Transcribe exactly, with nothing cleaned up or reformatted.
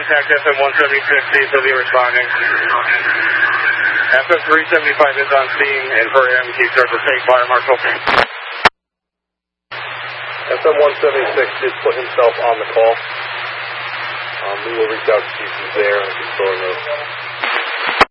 contact F M one seventy-six, see if they'll be responding. F M three seventy-five is on scene, and for him, he starts to take fire marshal. F M one seventy-six did put himself on the call. Um, we will reach out to see if he's there and if he's still in the